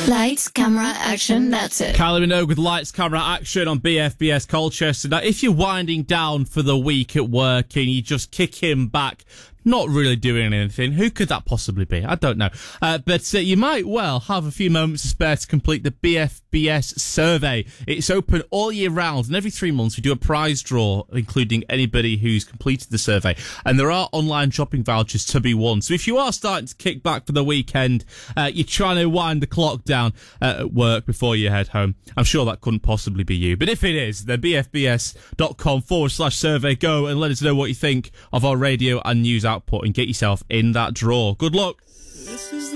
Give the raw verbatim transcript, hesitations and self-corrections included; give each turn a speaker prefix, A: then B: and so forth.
A: Lights, camera, action, that's it.
B: Kylie Minogue with Lights, Camera, Action on B F B S Colchester. Now, if you're winding down for the week at work and you just kick him back, not really doing anything, who could that possibly be? I don't know. Uh, but uh, you might well have a few moments to spare to complete the B F B S survey. It's open all year round, and every three months we do a prize draw, including anybody who's completed the survey. And there are online shopping vouchers to be won. So if you are starting to kick back for the weekend, uh, you're trying to wind the clock down uh, at work before you head home, I'm sure that couldn't possibly be you. But if it is, then bfbs.com forward slash survey. Go and let us know what you think of our radio and news output and get yourself in that draw. Good luck.
C: This is